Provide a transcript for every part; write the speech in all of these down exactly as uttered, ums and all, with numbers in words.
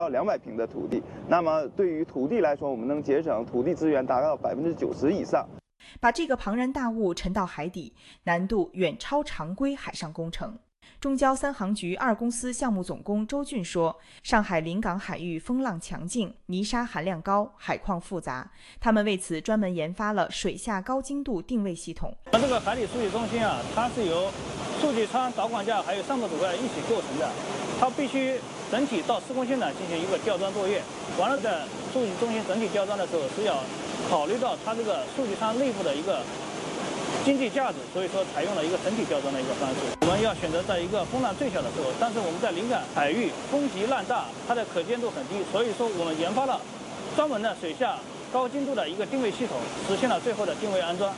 到两百平的土地，那么对于土地来说，我们能节省土地资源达到百分之九十以上。 把这个庞然大物沉到海底，难度远超常规海上工程。中交三航局二公司项目总工周俊说，上海临港海域风浪强劲，泥沙含量高，海况复杂，他们为此专门研发了水下高精度定位系统。 那这个海底数据中心啊，它是由数据舱、导管架还有上部组块一起构成的，它必须整体到施工现场进行一个吊装作业，完了在数据中心整体吊装的时候是要考虑到它这个数据舱内部的一个经济价值，所以说采用了一个整体吊装的一个方式。我们要选择在一个风浪最小的时候，但是我们在临港海域风急浪大，它的可见度很低，所以说我们研发了专門的水下高精度的一個定位系統，實現了最後的定位安裝。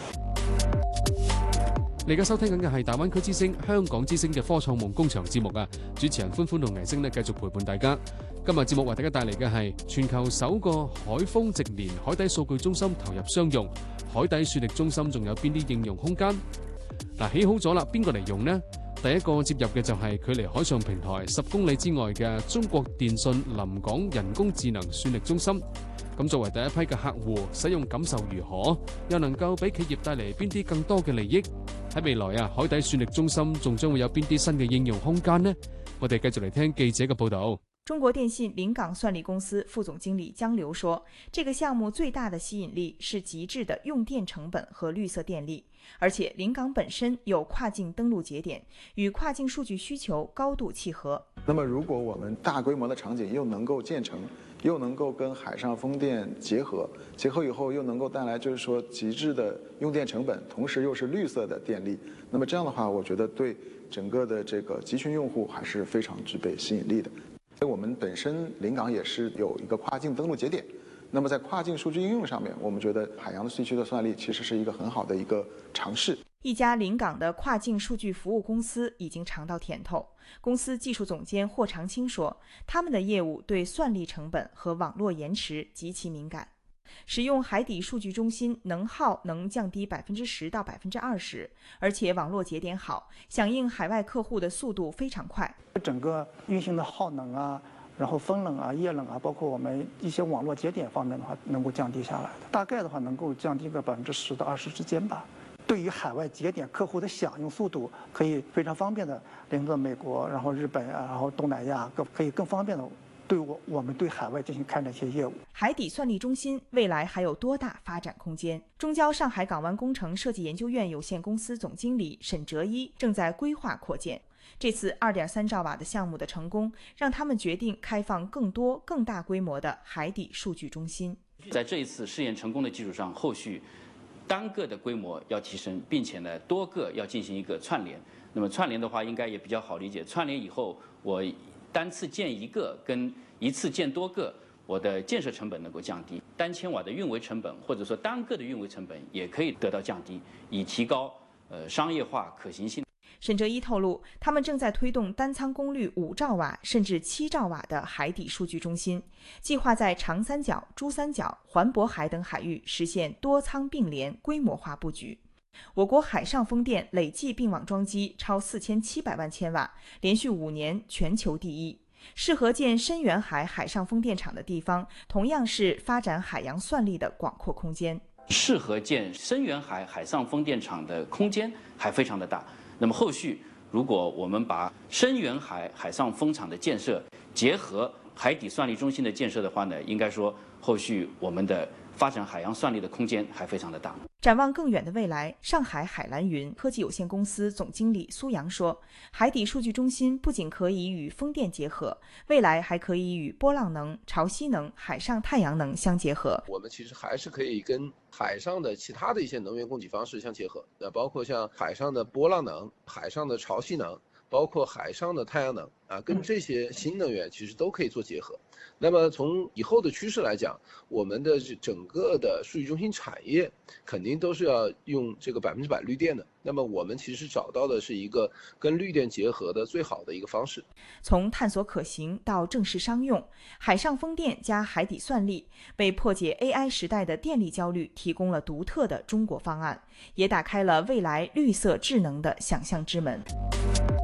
你而家收聽緊嘅係大灣區之聲、香港之聲嘅科創夢工場節目啊！主持人歡歡同倪星呢繼續陪伴大家。今日節目為大家帶嚟嘅係全球首個海風直連海底數據中心投入商用，海底算力中心仲有邊啲應用空間？嗱，起好咗啦，邊個嚟用呢？第一個接入嘅就係距離海上平台十公里之外嘅中國電信臨港人工智能算力中心。咁作為第一批嘅客戶，使用感受如何？又能夠俾企業帶嚟邊啲更多嘅利益？喺未來啊，海底算力中心仲將會有邊啲新嘅應用空間呢？我哋繼續嚟聽記者嘅報導。 中國電信臨港算力公司副總經理江流說，這個項目最大的吸引力是極致的用電成本和綠色電力，而且臨港本身有跨境登陸節點，與跨境數據需求高度契合。 那麼如果我們大規模的場景又能夠建成，又能夠跟海上風電結合，結合以後又能夠帶來就是說極致的用電成本，同時又是綠色的電力，那麼這樣的話，我覺得對整個的這個集群用戶還是非常具備吸引力的。我們本身臨港也是有一個跨境登陸節點，那麼在跨境數據應用上面，我們覺得海洋地區的算力其實是一個很好的一個嘗試。 一家臨港的跨境數據服務公司已經嘗到甜頭。公司技術總監霍長青說，他們的業務對算力成本和網絡延遲極其敏感。使用海底數據中心能耗能降低百分之十到百分之二十，而且網絡節點好，響應海外客戶的速度非常快。 整個運行的耗能啊，然後風冷啊、液冷啊，包括我們一些網絡節點方面的話，能夠降低下來的，大概的話能夠降低個百分之十到二十之間吧。對於海外節點客戶的響應速度，可以非常方便的連到美國，然後日本啊，然後東南亞，更可以更方便的。對我我們對海外進行開展一些業務。 海底算力中心未來還有多大發展空間？中交上海港灣工程設計研究院有限公司總經理沈哲一正在規劃擴建。這次二點三兆瓦的項目的成功，讓他們決定開放更多更大規模的海底數據中心。 在這一次試驗成功的基礎上，後續單個的規模要提升，並且呢多個要進行一個串聯。那麼串聯的話，應該也比較好理解。串聯以後，我單次建一個跟一次建多個，我的建設成本能夠降低，單千瓦的運維成本或者說單個的運維成本也可以得到降低，以提高呃商業化可行性。 沈哲一透露，他們正在推動單艙功率五兆瓦甚至七兆瓦的海底數據中心，計劃在長三角、珠三角、環渤海等海域實現多艙並聯規模化佈局。我國海上風電累計並網裝機超四千七百萬千瓦，連續五年全球第一。適合建深遠海海上風電場的地方，同樣是發展海洋算力的廣闊空間。 適合建深遠海海上風電場的空間還非常的大。那麼後續如果我們把深遠海海上風場的建設結合海底算力中心的建設的話呢，應該說後續我們的發展海洋算力的空間還非常的大。 展望更遠的未來，上海海藍雲科技有限公司總經理蘇陽說，海底數據中心不僅可以與風電結合，未來還可以與波浪能、潮汐能、海上太陽能相結合。 我們其實還是可以跟海上的其他的一些能源供給方式相結合，那包括像海上的波浪能、海上的潮汐能，包括海上的太陽能啊，跟這些新能源其實都可以做結合。那麼從以後的趨勢來講，我們的整個的數據中心產業肯定都是要用這個百分之百綠電的。那麼我們其實找到的是一個跟綠電結合的最好的一個方式。 從探索可行到正式商用，海上風電加海底算力，為破解 A I 時代的電力焦慮提供了獨特的中國方案，也打開了未來綠色智能的想象之門。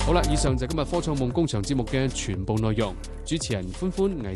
好啦，以上就係今日科創夢工場節目嘅全部內容。主持人歡歡、倪